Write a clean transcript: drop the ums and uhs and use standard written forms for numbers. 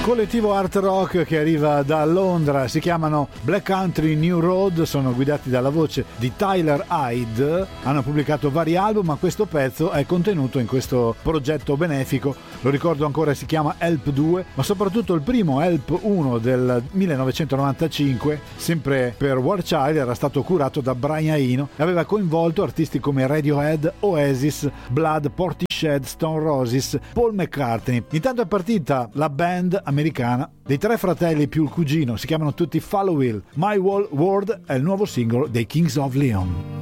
Collettivo art rock che arriva da Londra, si chiamano Black Country New Road, sono guidati dalla voce di Tyler Hyde, hanno pubblicato vari album, ma questo pezzo è contenuto in questo progetto benefico, lo ricordo ancora, si chiama Help 2, ma soprattutto il primo Help 1 del 1995, sempre per War Child, era stato curato da Brian Eno e aveva coinvolto artisti come Radiohead, Oasis, Blood, Portishead, Stone Roses, Paul McCartney. Intanto è partita la band americana dei tre fratelli più il cugino, si chiamano tutti Follow Will. My Whole World è il nuovo singolo dei Kings of Leon.